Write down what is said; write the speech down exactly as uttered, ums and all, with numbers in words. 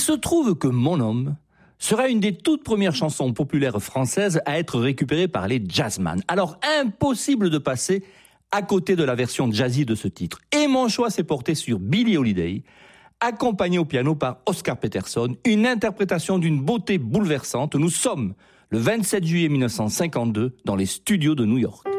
se trouve que Mon homme sera une des toutes premières chansons populaires françaises à être récupérée par les jazzman. Alors impossible de passer à côté de la version jazzy de ce titre. Et mon choix s'est porté sur Billie Holiday, accompagnée au piano par Oscar Peterson, une interprétation d'une beauté bouleversante. Nous sommes le vingt-sept juillet mille neuf cent cinquante-deux dans les studios de New York.